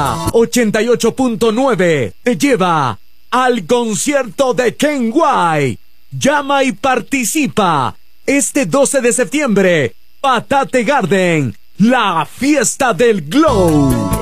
88.9 te lleva al concierto de Ken White. Llama y participa este 12 de septiembre, Patate Garden, la fiesta del Glow.